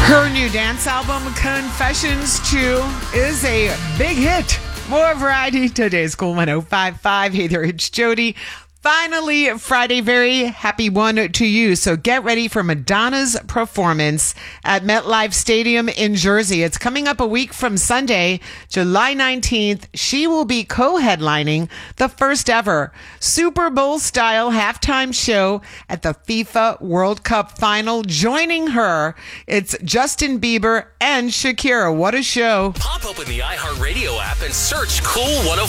Her new dance album, Confessions 2, is a big hit. More variety, today's Cool 105.5. Hey there, it's Jody. Finally, Friday, very happy one to you. So get ready for Madonna's performance at MetLife Stadium in Jersey. It's coming up a week from Sunday, July 19th. She will be co-headlining the first ever Super Bowl style halftime show at the FIFA World Cup final. Joining her, it's Justin Bieber and Shakira. What a show. Pop open the iHeartRadio app and search Cool 105.